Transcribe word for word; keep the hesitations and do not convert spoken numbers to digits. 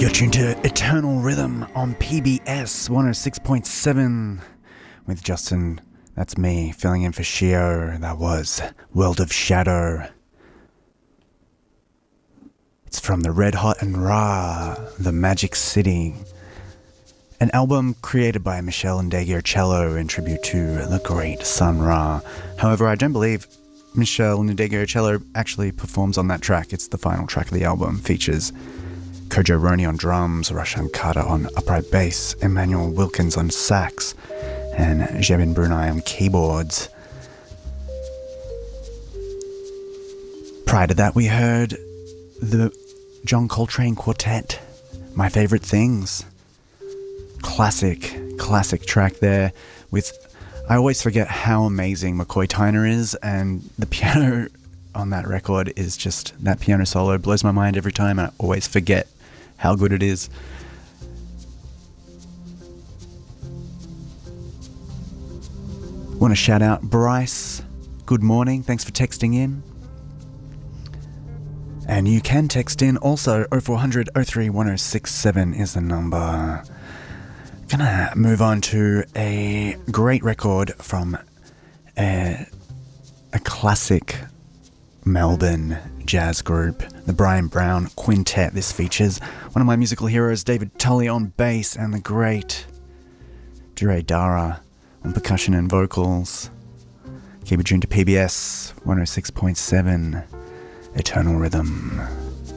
You're tuned to Eternal Rhythm on P B S one oh six point seven with Justin. That's me, filling in for Shio. That was World of Shadow. It's from the Red Hot and Ra, The Magic City. An album created by Michel Ndegeocello in tribute to the great Sun Ra. However, I don't believe Michel Ndegeocello actually performs on that track. It's the final track of the album. Features Kojo Roni on drums, Roshan Carter on upright bass, Emmanuel Wilkins on sax, and Jebin Brunei on keyboards. Prior to that, we heard the John Coltrane Quartet, My Favorite Things. Classic, classic track there with... I always forget how amazing McCoy Tyner is, and the piano on that record is just... That piano solo blows my mind every time, and I always forget how good it is. Want to shout out Bryce. Good morning. Thanks for texting in. And you can text in also. oh four hundred oh three one oh six seven is the number. Gonna move on to a great record from a, a classic Melbourne jazz group, the Brian Brown Quintet. This features one of my musical heroes, David Tully on bass, and the great Dure Dara on percussion and vocals. Keep it tuned to P B S one oh six point seven, Eternal Rhythm.